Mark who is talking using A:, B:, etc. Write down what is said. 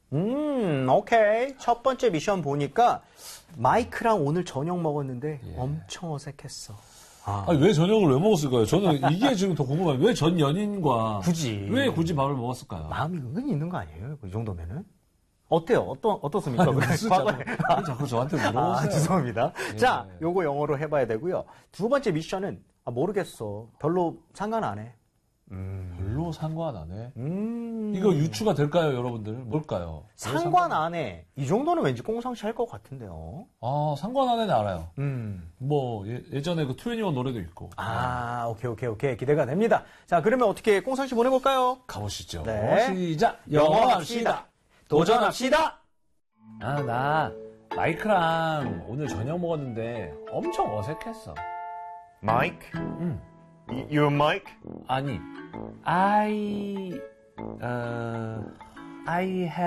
A: 오케이. 첫 번째 미션 보니까 마이크랑 오늘 저녁 먹었는데 엄청 어색했어.
B: 아니, 왜 저녁을 왜 먹었을까요? 저는 이게 지금 더 궁금해요. 왜 전 연인과 왜 굳이 밥을 먹었을까요?
A: 마음이 은근히 있는 거 아니에요? 이 정도면은? 어때요? 어떻습니까?
B: 아니, 무슨 자꾸 저한테 물어보세요.
A: 죄송합니다. 자, 요거 영어로 해봐야 되고요. 두 번째 미션은 모르겠어. 별로 상관 안 해.
B: 별로 상관 안 해? 이거 유추가 될까요, 여러분들? 뭘까요?
A: 상관 안 해. 이 정도는 왠지 꽁상시 할 것 같은데요.
B: 아, 상관 안 해는 알아요. 뭐, 예전에 그 2NE1 노래도 있고.
A: 오케이. 기대가 됩니다. 자, 그러면 어떻게 꽁상시 보내볼까요?
B: 가보시죠.
A: 네.
B: 시작!
A: 영어합시다. 도전합시다.
B: 나 마이크랑 오늘 저녁 먹었는데 엄청 어색했어.
C: Mike? You're Mike?
B: 아니, I had